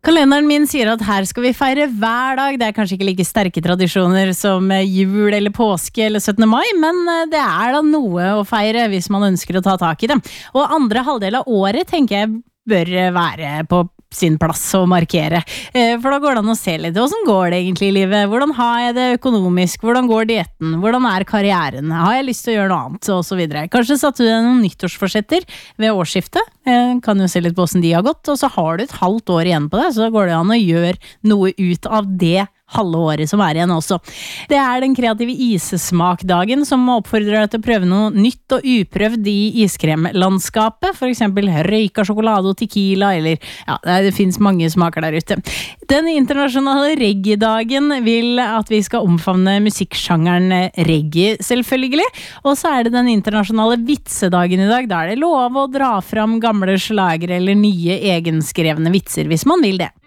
Kalenderen min sier at her skal vi feire hver dag. Det kanskje ikke like sterke tradisjoner som jul eller påske eller 17. mai, men det da noe å feire hvis man ønsker å ta tak i det. Og andre halvdel av året tenker jeg bør være på sin plass å markere. For da går det an å se litt. Hvordan går det egentlig i livet? Hvordan har jeg det økonomisk? Hvordan går dietten? Hvordan karrieren? Har jeg lyst til å gjøre noe annet? Og så videre. Kanskje satte du deg noen nyttårsforsetter ved årsskiftet. Kan jo se litt på hvordan de har gått. Og så har du et halvt år igjen på det, så da går det an å gjøre noe ut av det halve året som igjen også. Det den kreative isesmakdagen som oppfordrer deg til å prøve noe nytt og uprøvd i iskremlandskapet, for eksempel røyka sjokolade og tequila, eller det finnes mange smaker der ute. Den internasjonale reggae-dagen vil at vi skal omfavne musikksjangeren reggae, selvfølgelig, og så det den internasjonale vitsedagen i dag. Da det lov å dra fram gamle slagere eller nye egenskrevne vitser, hvis man vil det.